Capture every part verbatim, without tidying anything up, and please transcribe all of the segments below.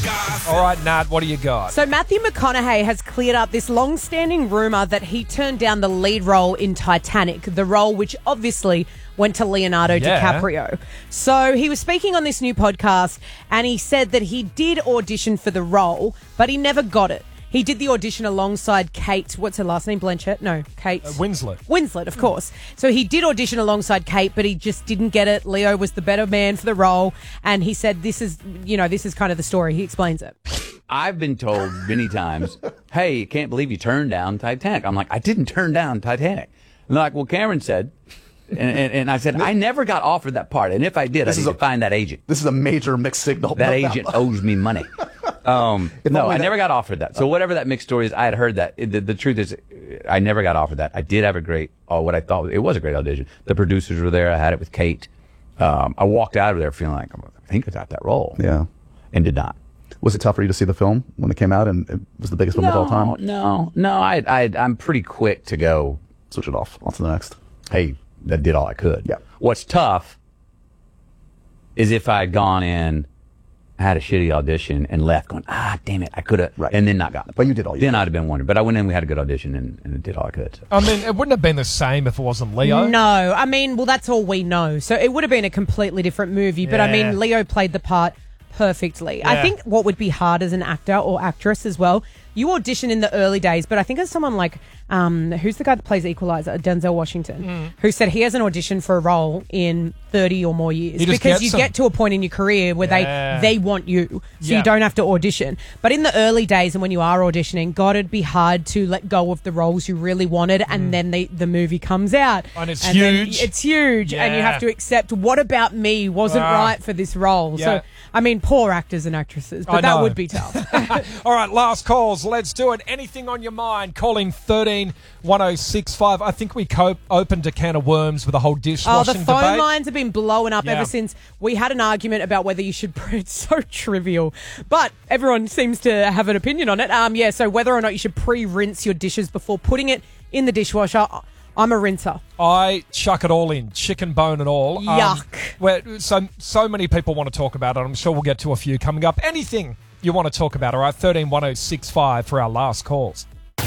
All right, Nat, what do you got? So Matthew McConaughey has cleared up this long-standing rumour that he turned down the lead role in Titanic, the role which obviously went to Leonardo Yeah. DiCaprio. So he was speaking on this new podcast and he said that he did audition for the role, but he never got it. He did the audition alongside Kate. What's her last name? Blanchett? No, Kate. Uh, Winslet. Winslet, of course. So he did audition alongside Kate, but he just didn't get it. Leo was the better man for the role. And he said, this is, you know, this is kind of the story. He explains it. I've been told many times, hey, can't believe you turned down Titanic. I'm like, I didn't turn down Titanic. And they're like, well, Cameron said. And, and, and I said, I never got offered that part. And if I did, This I is need a- to find that agent. This is a major mixed signal. That No, agent no. owes me money. Um, no, only I that- never got offered that. So whatever that mixed story is, I had heard that. It, the, the truth is, I never got offered that. I did have a great, oh, what I thought was, it was a great audition. The producers were there. I had it with Kate. Um, I walked out of there feeling like, I think I got that role. Yeah. And did not. Was it tough for you to see the film when it came out and it was the biggest film no, of all time? No, no, I, I, I'm pretty quick to go, Switch it off. On to the next. hey, that did all I could. Yeah. What's tough is if I had gone in, had a shitty audition, and left going, ah, damn it, I could have, Right. and then not gotten it. But you did all you Then could. I'd have been wondering. But I went in, we had a good audition, and, and did all I could. So. I mean, it wouldn't have been the same if it wasn't Leo. No, I mean, well, that's all we know. So it would have been a completely different movie. But I Yeah. mean, Leo played the part perfectly. I Yeah. think what would be hard as an actor or actress as well, you audition in the early days, but I think as someone like, um, who's the guy that plays Equalizer, Denzel Washington, Mm. who said he hasn't auditioned for a role in thirty or more years He just because gets you them. get to a point in your career where Yeah. they they want you, so Yeah. you don't have to audition. But in the early days and when you are auditioning, God, it'd be hard to let go of the roles you really wanted, and then they, the movie comes out And it's then huge. it's huge, and you Yeah. have to accept what about me wasn't Ah. right for this role. Yeah. So, I mean, poor actors and actresses, but I that know. would be tough. All right, last calls. Let's do it. Anything on your mind? Call in thirteen one oh six five. I think we co- opened a can of worms with the whole Oh, dishwashing the phone debate. lines have been blowing up Yeah. ever since we had an argument about whether you should. It's so trivial, but everyone seems to have an opinion on it. Um, yeah. So whether or not you should pre-rinse your dishes before putting it in the dishwasher. I'm a rinser. I chuck it all in, chicken bone and all. Yuck. Where, so, so many people want to talk about it. I'm sure we'll get to a few coming up. Anything you want to talk about, all right? thirteen one oh six five for our last calls.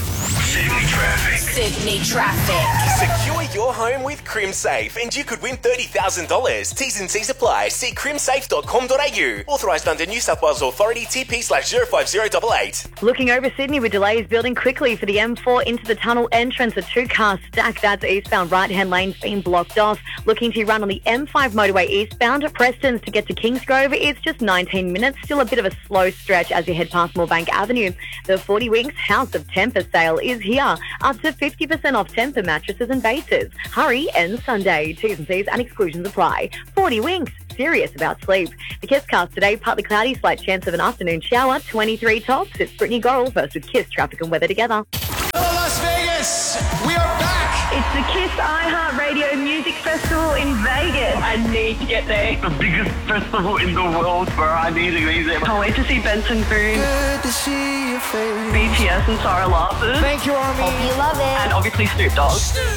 Sydney traffic. Sydney traffic. Secure your home with CrimSafe and you could win thirty thousand dollars. T's and C's apply. See crimsafe dot com dot a u. Authorised under New South Wales Authority T P slash zero five zero eight eight. Looking over Sydney with delays building quickly for the M four into the tunnel entrance. A two-car stack that's eastbound right-hand lane's been blocked off. Looking to run on the M five motorway eastbound. Preston's to get to Kingsgrove. It's just nineteen minutes. Still a bit of a slow stretch as you head past Moorebank Avenue. The forty Winks House of Temper sale is here. Up to fifty percent off Temper mattresses and bases. Hurry, ends Sunday. T's and C's and exclusions apply. forty Winks. Serious about sleep. The Kiss cast today, partly cloudy, slight chance of an afternoon shower, twenty-three tops. It's Brittany Gorrell first with Kiss traffic and weather together. Hello, Las Vegas! We are back! It's the Kiss iHeartRadio Music Festival in Vegas. I need to get there. The biggest festival in the world, bro. I need to be there. Can't wait to see Benson Boone, Good to see your face. B T S and Sarah Larson. Thank you, Army. Hope you love it. And obviously Snoop Dogg.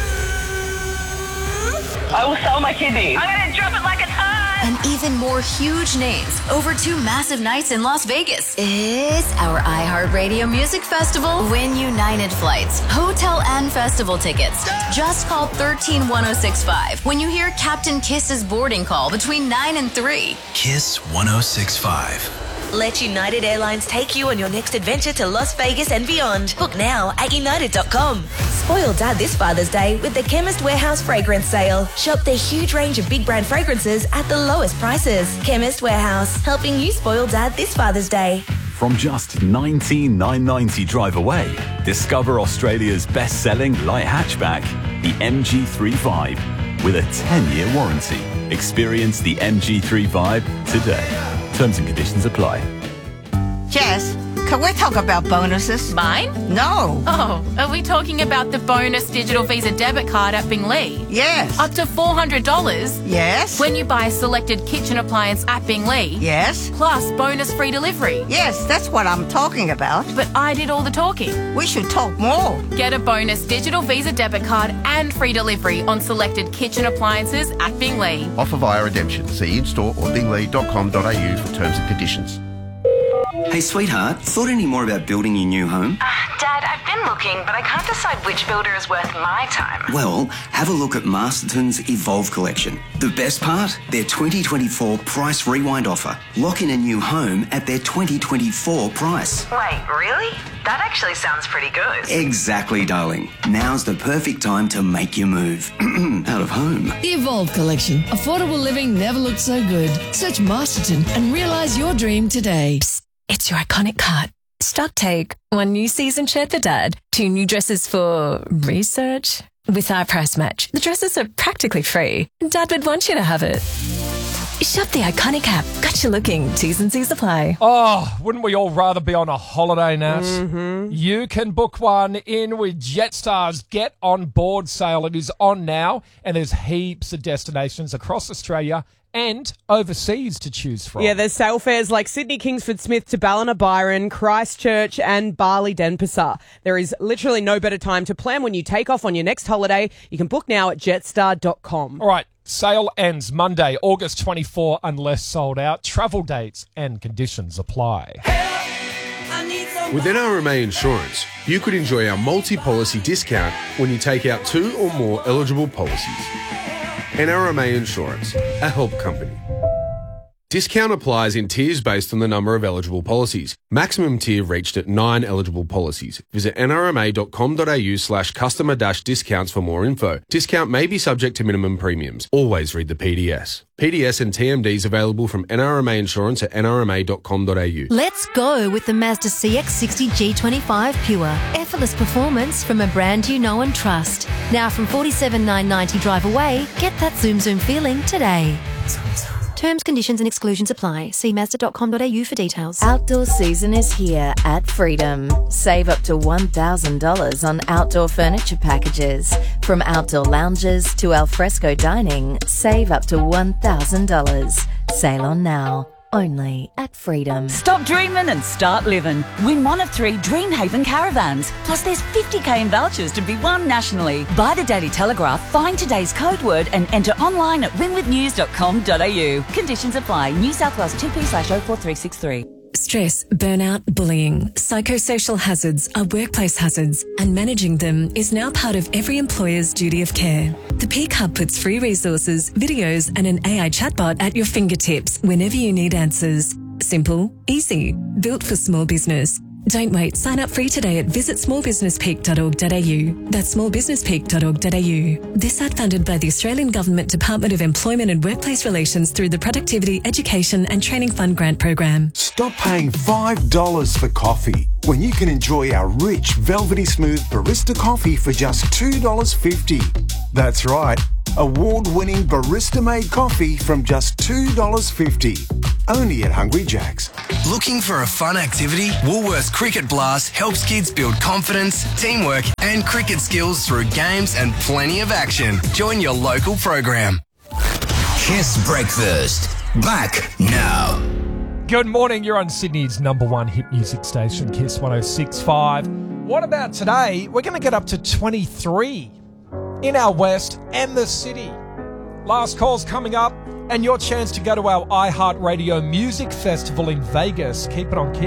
I will sell my kidney. I'm going to drop it like a ton. And even more huge names over two massive nights in Las Vegas. It's our iHeartRadio Music Festival. Win United flights, hotel and festival tickets. Just call one three one oh six five when you hear Captain Kiss's boarding call between nine and three. Kiss one oh six five. Let United Airlines take you on your next adventure to Las Vegas and beyond. Book now at united dot com. Spoil Dad this Father's Day with the Chemist Warehouse Fragrance Sale. Shop their huge range of big brand fragrances at the lowest prices. Chemist Warehouse, helping you spoil Dad this Father's Day. From just nineteen thousand nine hundred ninety drive away, discover Australia's best-selling light hatchback, the M G three Vibe, with a ten-year warranty. Experience the M G three Vibe today. Terms and conditions apply. Jess, can we talk about bonuses? Mine? No. Oh, are we talking about the bonus digital Visa debit card at Binglee? Yes. Up to four hundred dollars? Yes. When you buy a selected kitchen appliance at Binglee? Yes. Plus bonus free delivery? Yes, that's what I'm talking about. But I did all the talking. We should talk more. Get a bonus digital Visa debit card and free delivery on selected kitchen appliances at Binglee. Offer via redemption. See in-store or binglee dot com dot a u for terms and conditions. Hey, sweetheart, thought any more about building your new home? Uh, Dad, I've been looking, but I can't decide which builder is worth my time. Well, have a look at Masterton's Evolve collection. The best part? Their twenty twenty-four price rewind offer. Lock in a new home at their twenty twenty-four price. Wait, really? That actually sounds pretty good. Exactly, darling. Now's the perfect time to make your move. Out of home. The Evolve collection. Affordable living never looked so good. Search Masterton and realise your dream today. Psst, it's your iconic cart. Stock take. One new season shirt for Dad. Two new dresses for research. With our price match, the dresses are practically free. Dad would want you to have it. Shop the iconic app. Got you looking. T's and C's apply. Oh, wouldn't we all rather be on a holiday, Nat? Mm-hmm. You can book one in with Jetstar's Get On Board sale. It is on now, and there's heaps of destinations across Australia and overseas to choose from. Yeah, there's sale fares like Sydney Kingsford Smith to Ballina Byron, Christchurch and Bali Denpasar. There is literally no better time to plan when you take off on your next holiday. You can book now at jetstar dot com. All right, sale ends Monday, August twenty-fourth, unless sold out. Travel dates and conditions apply. With N R M A Insurance, you could enjoy our multi-policy discount when you take out two or more eligible policies. N R M A Insurance, a help company. Discount applies in tiers based on the number of eligible policies. Maximum tier reached at nine eligible policies. Visit n r m a dot com dot a u slash customer dash discounts for more info. Discount may be subject to minimum premiums. Always read the P D S. P D S and T M Ds available from N R M A Insurance at n r m a dot com dot a u. Let's go with the Mazda C X sixty G twenty-five Pure. Effortless performance from a brand you know and trust. Now from forty-seven thousand nine hundred ninety drive away, get that zoom zoom feeling today. Terms, conditions and exclusions apply. See mazda dot com dot a u for details. Outdoor season is here at Freedom. Save up to one thousand dollars on outdoor furniture packages. From outdoor lounges to alfresco dining, save up to one thousand dollars. Sail on now. Only at Freedom. Stop dreaming and start living. Win one of three Dreamhaven caravans. Plus there's fifty k in vouchers to be won nationally. Buy the Daily Telegraph, find today's code word and enter online at win with news dot com dot a u. Conditions apply. New South Wales two P slash oh four three six three. Stress, burnout, bullying, psychosocial hazards are workplace hazards, and managing them is now part of every employer's duty of care. The Peak Hub puts free resources, videos, and an A I chatbot at your fingertips whenever you need answers. Simple, easy, built for small business. Don't wait. Sign up free today at visit small business peak dot org dot a u. That's small business peak dot org dot a u. This ad funded by the Australian Government Department of Employment and Workplace Relations through the Productivity, Education and Training Fund Grant Program. Stop paying five dollars for coffee when you can enjoy our rich, velvety smooth barista coffee for just two dollars fifty. That's right. Award-winning barista-made coffee from just two dollars fifty. Only at Hungry Jack's. Looking for a fun activity? Woolworths Cricket Blast helps kids build confidence, teamwork and cricket skills through games and plenty of action. Join your local program. Kiss Breakfast. Back now. Good morning. You're on Sydney's number one hit music station, Kiss one oh six point five. What about today? We're going to get up to twenty-three in our west and the city. Last call's coming up, and your chance to go to our iHeartRadio Music Festival in Vegas. Keep it on Kiss.